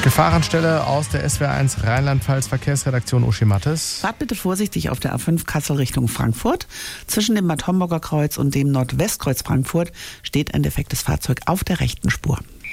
Gefahrenstelle aus der SWR1 Rheinland-Pfalz Verkehrsredaktion Uschi Mattes. Fahrt bitte vorsichtig auf der A5 Kassel Richtung Frankfurt. Zwischen dem Bad Homburger Kreuz und dem Nordwestkreuz Frankfurt steht ein defektes Fahrzeug auf der rechten Spur.